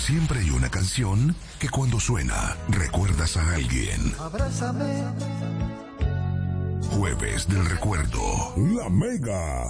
Siempre hay una canción que cuando suena, recuerdas a alguien. Abrázame. Jueves del recuerdo. La Mega.